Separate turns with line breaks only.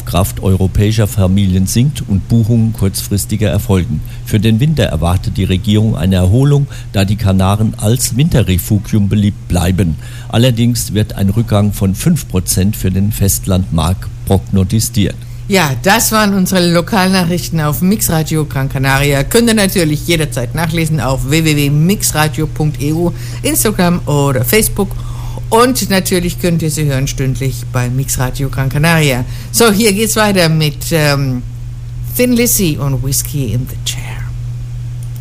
Kaufkraft europäischer Familien sinkt und Buchungen kurzfristiger erfolgen. Für den Winter erwartet die Regierung eine Erholung, da die Kanaren als Winterrefugium beliebt bleiben. Allerdings wird ein Rückgang von 5% für den Festlandmarkt prognostiziert.
Ja, das waren unsere Lokalnachrichten auf Mixradio Gran Canaria. Könnt ihr natürlich jederzeit nachlesen auf www.mixradio.eu, Instagram oder Facebook. Und natürlich könnt ihr sie hören stündlich bei Mixradio Gran Canaria. So, hier geht's weiter mit Thin Lizzy und Whiskey in the Jar.